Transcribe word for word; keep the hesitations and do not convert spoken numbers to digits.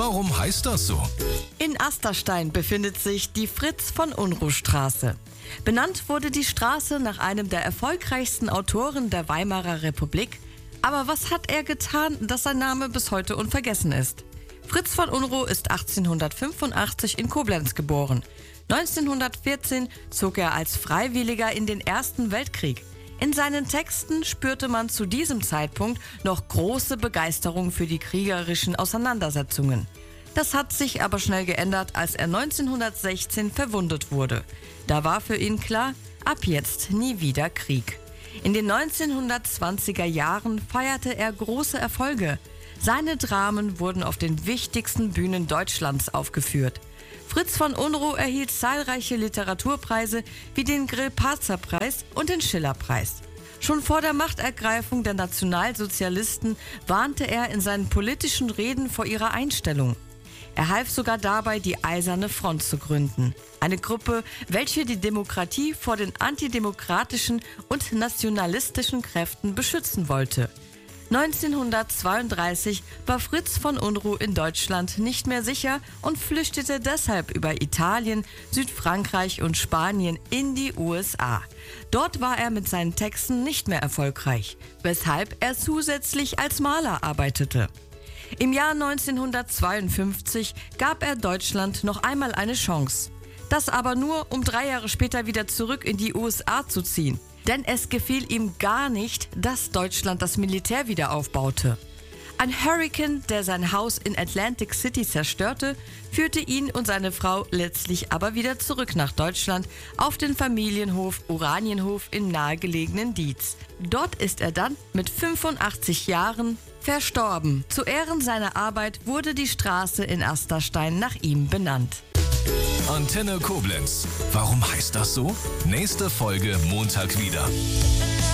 Warum heißt das so? In Asterstein befindet sich die Fritz-von-Unruh-Straße. Benannt wurde die Straße nach einem der erfolgreichsten Autoren der Weimarer Republik. Aber was hat er getan, dass sein Name bis heute unvergessen ist? Fritz von Unruh ist achtzehnhundertfünfundachtzig in Koblenz geboren. neunzehnhundertvierzehn zog er als Freiwilliger in den Ersten Weltkrieg. In seinen Texten spürte man zu diesem Zeitpunkt noch große Begeisterung für die kriegerischen Auseinandersetzungen. Das hat sich aber schnell geändert, als er neunzehnhundertsechzehn verwundet wurde. Da war für ihn klar, ab jetzt nie wieder Krieg. In den neunzehnhundertzwanziger Jahren feierte er große Erfolge. Seine Dramen wurden auf den wichtigsten Bühnen Deutschlands aufgeführt. Fritz von Unruh erhielt zahlreiche Literaturpreise wie den Grill-Parzer-Preis und den Schiller-Preis. Schon vor der Machtergreifung der Nationalsozialisten warnte er in seinen politischen Reden vor ihrer Einstellung. Er half sogar dabei, die Eiserne Front zu gründen. Eine Gruppe, welche die Demokratie vor den antidemokratischen und nationalistischen Kräften beschützen wollte. neunzehnhundertzweiunddreißig war Fritz von Unruh in Deutschland nicht mehr sicher und flüchtete deshalb über Italien, Südfrankreich und Spanien in die U S A. Dort war er mit seinen Texten nicht mehr erfolgreich, weshalb er zusätzlich als Maler arbeitete. Im Jahr neunzehnhundertzweiundfünfzig gab er Deutschland noch einmal eine Chance. Das aber nur, um drei Jahre später wieder zurück in die U S A zu ziehen. Denn es gefiel ihm gar nicht, dass Deutschland das Militär wieder aufbaute. Ein Hurrikan, der sein Haus in Atlantic City zerstörte, führte ihn und seine Frau letztlich aber wieder zurück nach Deutschland auf den Familienhof Oranienhof im nahegelegenen Dietz. Dort ist er dann mit fünfundachtzig Jahren verstorben. Zu Ehren seiner Arbeit wurde die Straße in Asterstein nach ihm benannt. Antenne Koblenz. Warum heißt das so? Nächste Folge Montag wieder.